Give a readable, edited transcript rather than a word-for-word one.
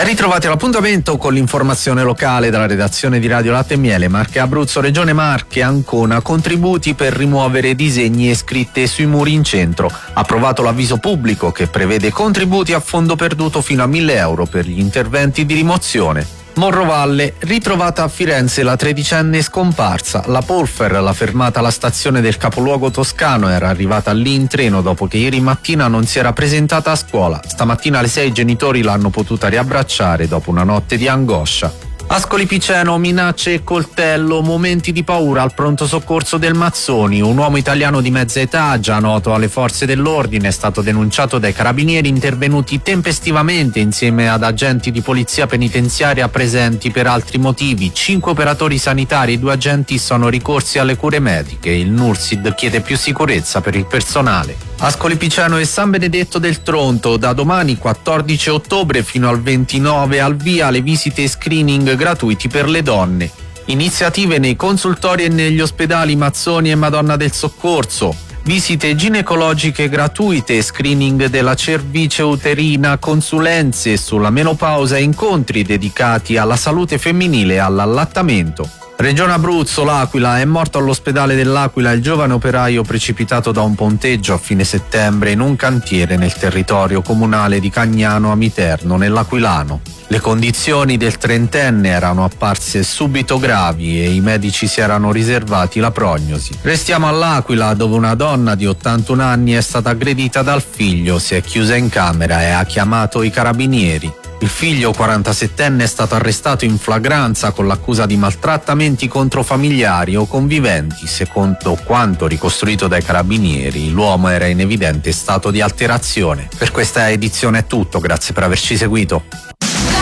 Ben ritrovati all'appuntamento con l'informazione locale dalla redazione di Radio Latte e Miele, Marche Abruzzo, Regione Marche, Ancona, contributi per rimuovere disegni e scritte sui muri in centro. Approvato l'avviso pubblico che prevede contributi a fondo perduto fino a 1.000 euro per gli interventi di rimozione. Morrovalle, ritrovata a Firenze la 13enne scomparsa. La Polfer, la fermata alla stazione del capoluogo toscano, era arrivata lì in treno dopo che ieri mattina non si era presentata a scuola. Stamattina alle 6 i genitori l'hanno potuta riabbracciare dopo una notte di angoscia. Ascoli Piceno, minacce e coltello, momenti di paura al pronto soccorso del Mazzoni. Un uomo italiano di mezza età, già noto alle forze dell'ordine, è stato denunciato dai carabinieri intervenuti tempestivamente insieme ad agenti di polizia penitenziaria presenti per altri motivi. 5 operatori sanitari e 2 agenti sono ricorsi alle cure mediche. Il NURSID chiede più sicurezza per il personale. Ascoli Piceno e San Benedetto del Tronto, da domani 14 ottobre fino al 29 al via le visite e screening gratuiti per le donne. Iniziative nei consultori e negli ospedali Mazzoni e Madonna del Soccorso. Visite ginecologiche gratuite, screening della cervice uterina, consulenze sulla menopausa e incontri dedicati alla salute femminile e all'allattamento. Regione Abruzzo, l'Aquila, è morto all'ospedale dell'Aquila il giovane operaio precipitato da un ponteggio a fine settembre in un cantiere nel territorio comunale di Cagnano Amiterno, nell'Aquilano. Le condizioni del trentenne erano apparse subito gravi e i medici si erano riservati la prognosi. Restiamo all'Aquila, dove una donna di 81 anni è stata aggredita dal figlio, si è chiusa in camera e ha chiamato i carabinieri. Il figlio 47enne è stato arrestato in flagranza con l'accusa di maltrattamenti contro familiari o conviventi. Secondo quanto ricostruito dai carabinieri, l'uomo era in evidente stato di alterazione. Per questa edizione è tutto, grazie per averci seguito.